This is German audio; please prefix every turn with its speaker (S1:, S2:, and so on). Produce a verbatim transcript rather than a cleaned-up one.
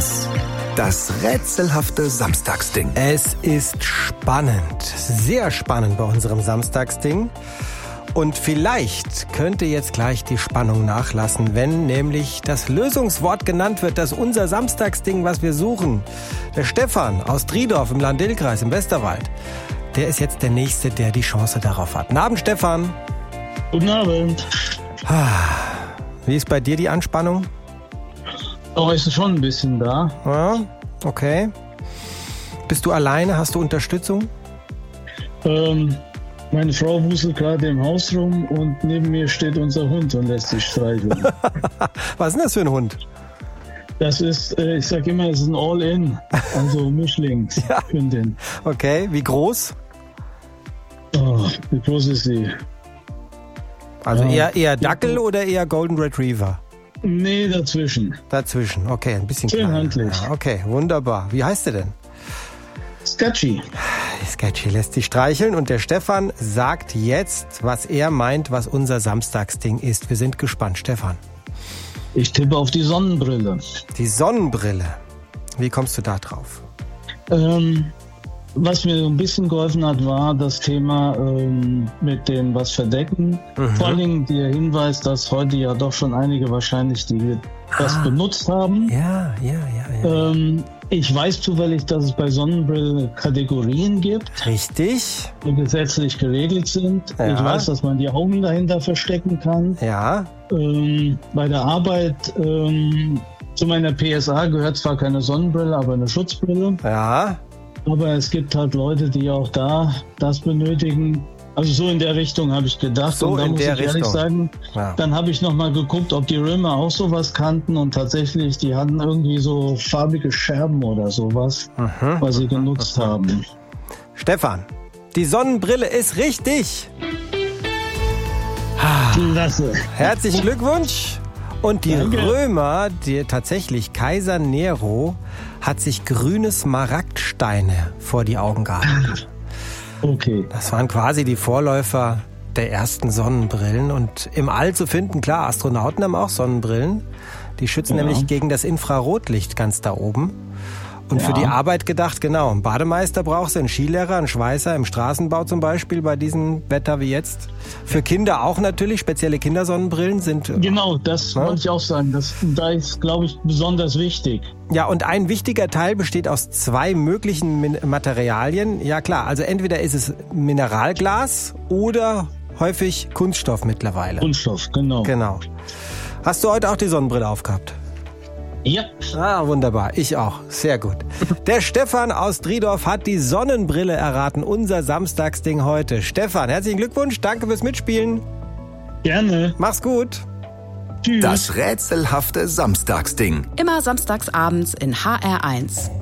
S1: eins. Das rätselhafte Samstagsding.
S2: Es ist spannend, sehr spannend bei unserem Samstagsding. Und vielleicht könnte jetzt gleich die Spannung nachlassen, wenn nämlich das Lösungswort genannt wird, das unser Samstagsding, was wir suchen. Der Stefan aus Driedorf im Lahn-Dill-Kreis im Westerwald, der ist jetzt der Nächste, der die Chance darauf hat. Guten Abend, Stefan.
S3: Guten Abend.
S2: Wie ist bei dir die Anspannung?
S3: Oh, ist schon ein bisschen da.
S2: Ja, okay. Bist du alleine? Hast du Unterstützung?
S3: Ähm, meine Frau wuselt gerade im Haus rum und neben mir steht unser Hund und lässt sich streicheln.
S2: Was ist denn das für ein Hund?
S3: Das ist, äh, ich sag immer, es ist ein All-In, also Mischlingshündin.
S2: Ja. Okay, wie groß?
S3: Oh, wie groß ist sie?
S2: Also
S3: Ja.
S2: eher, eher Dackel oder eher Golden Retriever?
S3: Nee, dazwischen.
S2: Dazwischen, okay, ein bisschen
S3: Schön
S2: kleiner.
S3: handlich.
S2: Ja, okay, wunderbar. Wie heißt der denn?
S3: Sketchy.
S2: Sketchy lässt sich streicheln und der Stefan sagt jetzt, was er meint, was unser Samstagsding ist. Wir sind gespannt. Stefan.
S3: Ich tippe auf die Sonnenbrille.
S2: Die Sonnenbrille. Wie kommst du da drauf?
S3: Ähm, was mir so ein bisschen geholfen hat, war das Thema ähm, mit dem was verdecken.
S2: Mhm.
S3: Vor allen Dingen der Hinweis, dass heute ja doch schon einige wahrscheinlich die das
S2: Ah.
S3: benutzt haben.
S2: Ja, ja, ja, ja.
S3: Ähm, ich weiß zufällig, dass es bei Sonnenbrillen Kategorien gibt,
S2: Richtig.
S3: die gesetzlich geregelt sind.
S2: Ja.
S3: Ich weiß, dass man die Augen dahinter verstecken kann.
S2: Ja.
S3: Ähm, bei der Arbeit ähm, zu meiner P S A gehört zwar keine Sonnenbrille, aber eine Schutzbrille.
S2: Ja.
S3: Aber es gibt halt Leute, die auch da das benötigen. Also so in der Richtung habe ich gedacht.
S2: So
S3: und da
S2: in
S3: muss
S2: der
S3: ich ehrlich
S2: Richtung.
S3: sagen,
S2: Ja.
S3: dann habe ich nochmal geguckt, ob die Römer auch sowas kannten und tatsächlich, die hatten irgendwie so farbige Scherben oder sowas,
S2: Mhm.
S3: was sie genutzt haben.
S2: Stefan, die Sonnenbrille ist richtig.
S3: Klasse.
S2: Herzlichen Glückwunsch. Und die
S3: Danke.
S2: Römer, die tatsächlich Kaiser Nero, hat sich grüne Smaragdsteine vor die Augen gehalten.
S3: Okay.
S2: Das waren quasi die Vorläufer der ersten Sonnenbrillen. Und im All zu finden, klar, Astronauten haben auch Sonnenbrillen. Die schützen
S3: Ja.
S2: nämlich gegen das Infrarotlicht ganz da oben. Und
S3: Ja.
S2: für die Arbeit gedacht, genau, ein Bademeister brauchst du, einen Skilehrer, einen Schweißer im Straßenbau zum Beispiel, bei diesem Wetter wie jetzt. Für Kinder auch natürlich, spezielle Kindersonnenbrillen sind...
S3: Genau, das
S2: Ja.
S3: wollte ich auch sagen. Das, da ist, glaube ich, besonders wichtig.
S2: Ja, und ein wichtiger Teil besteht aus zwei möglichen Min- Materialien. Ja klar, also entweder ist es Mineralglas oder häufig Kunststoff mittlerweile.
S3: Kunststoff, genau.
S2: Genau. Hast du heute auch die Sonnenbrille aufgehabt?
S3: Ja.
S2: Ah, wunderbar. Ich auch. Sehr gut. Der Stefan aus Driedorf hat die Sonnenbrille erraten. Unser Samstagsding heute. Stefan, herzlichen Glückwunsch. Danke fürs Mitspielen.
S3: Gerne.
S2: Mach's gut.
S3: Tschüss.
S1: Das rätselhafte Samstagsding.
S4: Immer samstags abends in H R eins.